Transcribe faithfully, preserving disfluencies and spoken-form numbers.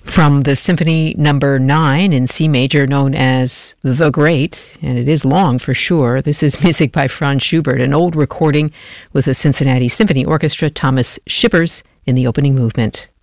From the Symphony Number nine in C major, known as The Great, and it is long for sure, this is music by Franz Schubert, an old recording with the Cincinnati Symphony Orchestra, Thomas Shippers in the opening movement.